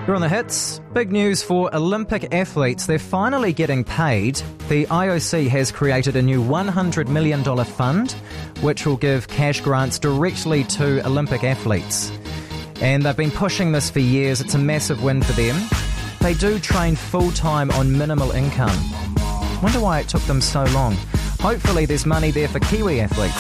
You're on the hits. Big news for Olympic athletes. They're finally getting paid. The IOC has created a new $100 million fund, which will give cash grants directly to Olympic athletes. And they've been pushing this for years. It's a massive win for them. They do train full-time on minimal income. Wonder why it took them so long. Hopefully there's money there for Kiwi athletes.